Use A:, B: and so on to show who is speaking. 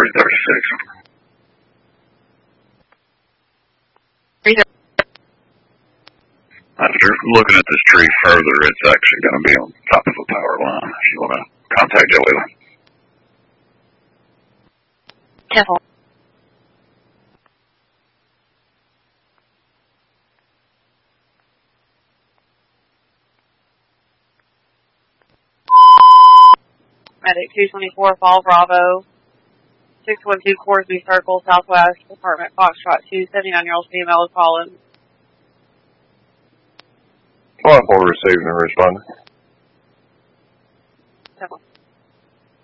A: 336. After looking at this tree further, it's actually going to be on top of a power line. If you want to contact Joey.
B: 10-4. Medic 224, Fall Bravo, 612 Corsby Circle, Southwest, Apartment Foxtrot 2, 79-year-old female is calling.
C: 1-4 receiving and responding.